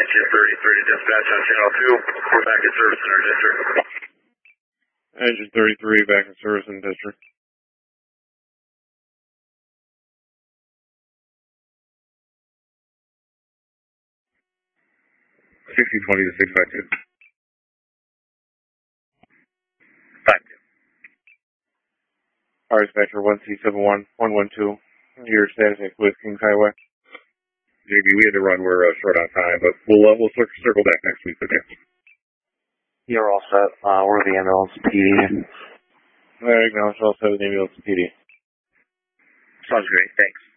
Engine 33 to dispatch on channel 2. We're back in service in our district. Engine 33 back in service in district. $6020 to 652. 52. Our dispatcher 1C71112. Your status at West Kings Highway. JB, we had to run. We're short on time, but we'll circle back next week. Okay. You're all set. We're the ambulance PD. I acknowledge all set with the ambulance PD. Sounds great. Thanks.